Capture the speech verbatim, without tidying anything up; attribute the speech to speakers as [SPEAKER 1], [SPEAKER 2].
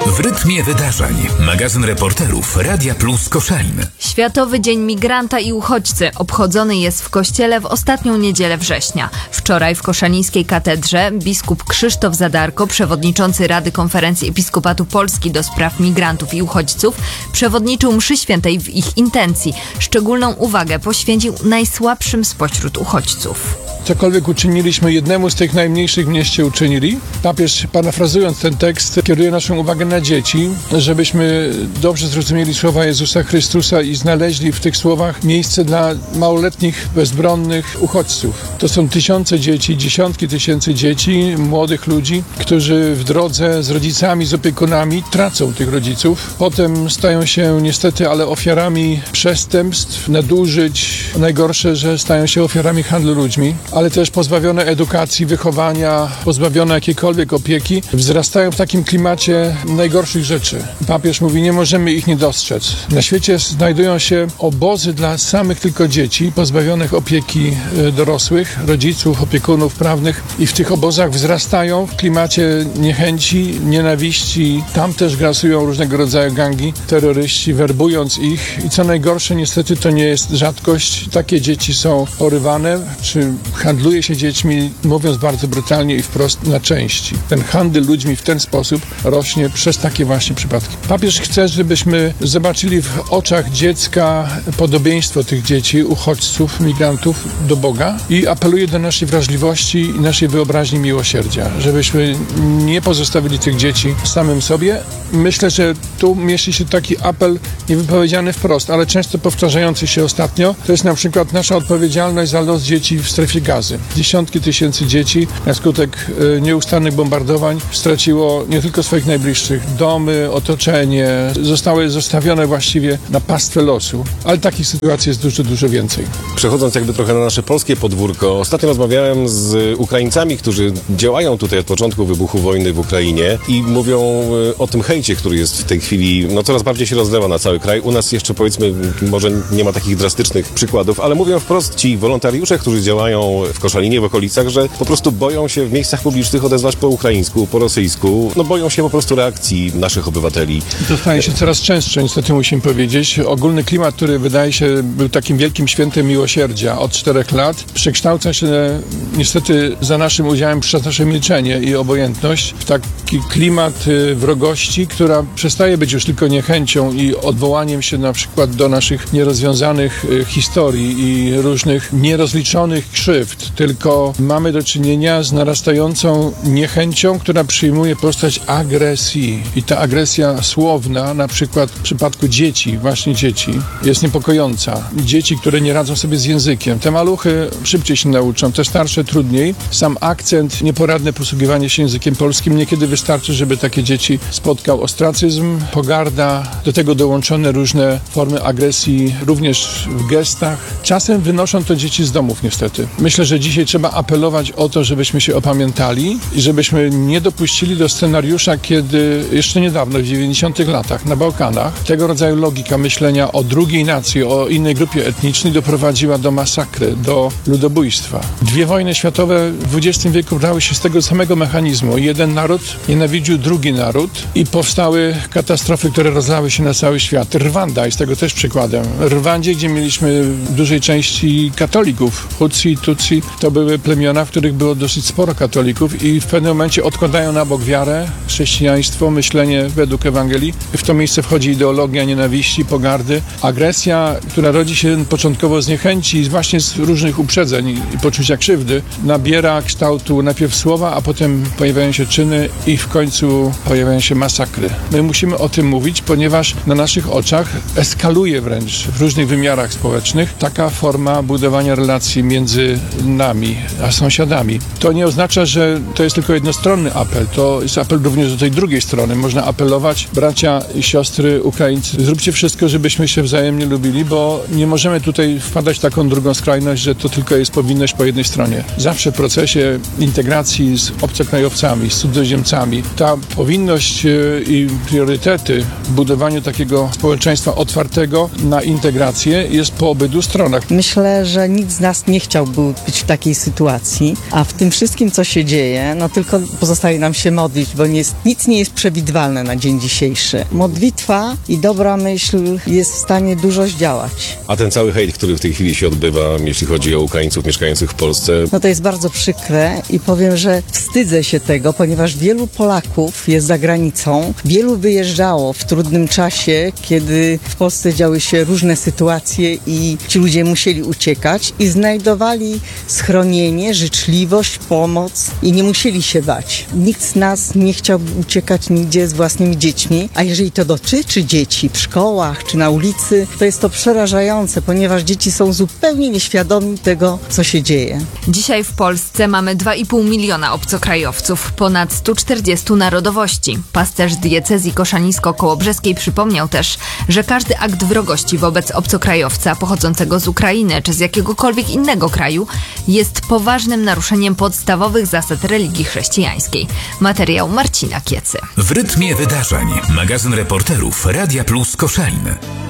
[SPEAKER 1] W rytmie wydarzeń. Magazyn reporterów Radia Plus Koszalin.
[SPEAKER 2] Światowy Dzień Migranta i Uchodźcy obchodzony jest w kościele w ostatnią niedzielę września. Wczoraj w koszalińskiej katedrze biskup Krzysztof Zadarko, przewodniczący Rady Konferencji Episkopatu Polski do spraw migrantów i uchodźców, przewodniczył mszy świętej w ich intencji. Szczególną uwagę poświęcił najsłabszym spośród uchodźców.
[SPEAKER 3] Cokolwiek uczyniliśmy jednemu z tych najmniejszych w mieście uczynili. Papież, parafrazując ten tekst, kieruje naszą uwagę na dzieci, żebyśmy dobrze zrozumieli słowa Jezusa Chrystusa i znaleźli w tych słowach miejsce dla małoletnich, bezbronnych uchodźców. To są tysiące dzieci, dziesiątki tysięcy dzieci, młodych ludzi, którzy w drodze z rodzicami, z opiekunami tracą tych rodziców. Potem stają się niestety, ale ofiarami przestępstw, nadużyć. Najgorsze, że stają się ofiarami handlu ludźmi, ale też pozbawione edukacji, wychowania, pozbawione jakiejkolwiek opieki, wzrastają w takim klimacie najgorszych rzeczy. Papież mówi, nie możemy ich nie dostrzec. Na świecie znajdują się obozy dla samych tylko dzieci, pozbawionych opieki dorosłych, rodziców, opiekunów prawnych i w tych obozach wzrastają w klimacie niechęci, nienawiści. Tam też grasują różnego rodzaju gangi, terroryści, werbując ich i co najgorsze, niestety to nie jest rzadkość. Takie dzieci są porywane, czy handluje się dziećmi, mówiąc bardzo brutalnie i wprost, na części. Ten handel ludźmi w ten sposób rośnie przez takie właśnie przypadki. Papież chce, żebyśmy zobaczyli w oczach dziecka podobieństwo tych dzieci, uchodźców, migrantów do Boga i apeluje do naszej wrażliwości i naszej wyobraźni miłosierdzia, żebyśmy nie pozostawili tych dzieci samym sobie. Myślę, że tu mieści się taki apel niewypowiedziany wprost, ale często powtarzający się ostatnio. To jest na przykład nasza odpowiedzialność za los dzieci w strefie Gazy. Dziesiątki tysięcy dzieci na skutek y, nieustannych bombardowań straciło nie tylko swoich najbliższych, domy, otoczenie, zostały zostawione właściwie na pastwę losu, ale takich sytuacji jest dużo, dużo więcej.
[SPEAKER 4] Przechodząc jakby trochę na nasze polskie podwórko, ostatnio rozmawiałem z Ukraińcami, którzy działają tutaj od początku wybuchu wojny w Ukrainie i mówią o tym hejcie, który jest w tej chwili, no coraz bardziej się rozlewa na cały kraj. U nas jeszcze powiedzmy, może nie ma takich drastycznych przykładów, ale mówią wprost ci wolontariusze, którzy działają w Koszalinie, w okolicach, że po prostu boją się w miejscach publicznych odezwać po ukraińsku, po rosyjsku, no boją się po prostu reakcji naszych obywateli.
[SPEAKER 3] To staje się coraz częstsze, niestety musimy powiedzieć. Ogólny klimat, który wydaje się był takim wielkim świętem miłosierdzia od czterech lat, przekształca się niestety za naszym udziałem przez nasze milczenie i obojętność w taki klimat wrogości, która przestaje być już tylko niechęcią i odwołaniem się na przykład do naszych nierozwiązanych historii i różnych nierozliczonych krzywd, tylko mamy do czynienia z narastającą niechęcią, która przyjmuje postać agresji. I ta agresja słowna, na przykład w przypadku dzieci, właśnie dzieci, jest niepokojąca. Dzieci, które nie radzą sobie z językiem. Te maluchy szybciej się nauczą, te starsze trudniej. Sam akcent, nieporadne posługiwanie się językiem polskim niekiedy wystarczy, żeby takie dzieci spotkał ostracyzm, pogarda, do tego dołączone różne formy agresji, również w gestach. Czasem wynoszą to dzieci z domów niestety. Myślę, że dzisiaj trzeba apelować o to, żebyśmy się opamiętali i żebyśmy nie dopuścili do scenariusza, kiedy jeszcze niedawno, w dziewięćdziesiątych latach na Bałkanach, tego rodzaju logika myślenia o drugiej nacji, o innej grupie etnicznej doprowadziła do masakry, do ludobójstwa. Dwie wojny światowe w dwudziestym wieku brały się z tego samego mechanizmu. Jeden naród nienawidził drugi naród i powstały katastrofy, które rozlały się na cały świat. Rwanda jest tego też przykładem. W Rwandzie, gdzie mieliśmy w dużej części katolików, Hutsi, Tutsi, to były plemiona, w których było dosyć sporo katolików i w pewnym momencie odkładają na bok wiarę, chrześcijaństwo, myślenie według Ewangelii. W to miejsce wchodzi ideologia nienawiści, pogardy, agresja, która rodzi się początkowo z niechęci, właśnie z różnych uprzedzeń i poczucia krzywdy, nabiera kształtu najpierw słowa, a potem pojawiają się czyny i w końcu pojawiają się masakry. My musimy o tym mówić, ponieważ na naszych oczach eskaluje wręcz w różnych wymiarach społecznych taka forma budowania relacji między nami a sąsiadami. To nie oznacza, że to jest tylko jednostronny apel, to jest apel również do tej drugiej strony. Można apelować, bracia i siostry Ukraińcy, zróbcie wszystko, żebyśmy się wzajemnie lubili, bo nie możemy tutaj wpadać w taką drugą skrajność, że to tylko jest powinność po jednej stronie. Zawsze w procesie integracji z obcokrajowcami, z cudzoziemcami, ta powinność i priorytety w budowaniu takiego społeczeństwa otwartego na integrację jest po obydwu stronach.
[SPEAKER 5] Myślę, że nikt z nas nie chciałby być w takiej sytuacji, a w tym wszystkim, co się dzieje, no tylko pozostaje nam się modlić, bo nie jest, nic nie jest przewidziane. nieprzewidywalne na dzień dzisiejszy. Modlitwa i dobra myśl jest w stanie dużo zdziałać.
[SPEAKER 4] A ten cały hejt, który w tej chwili się odbywa, jeśli chodzi o Ukraińców mieszkających w Polsce.
[SPEAKER 5] No to jest bardzo przykre i powiem, że wstydzę się tego, ponieważ wielu Polaków jest za granicą. Wielu wyjeżdżało w trudnym czasie, kiedy w Polsce działy się różne sytuacje i ci ludzie musieli uciekać i znajdowali schronienie, życzliwość, pomoc i nie musieli się bać. Nikt z nas nie chciał uciekać nigdzie z własnymi dziećmi, a jeżeli to dotyczy dzieci w szkołach czy na ulicy, to jest to przerażające, ponieważ dzieci są zupełnie nieświadomi tego, co się dzieje.
[SPEAKER 2] Dzisiaj w Polsce mamy dwa i pół miliona obcokrajowców, ponad sto czterdzieści narodowości. Pasterz diecezji koszalińsko-kołobrzeskiej przypomniał też, że każdy akt wrogości wobec obcokrajowca pochodzącego z Ukrainy czy z jakiegokolwiek innego kraju jest poważnym naruszeniem podstawowych zasad religii chrześcijańskiej. Materiał Marcina Kiecy.
[SPEAKER 1] W rytmie wydarzeń. Magazyn reporterów Radia Plus Koszalin.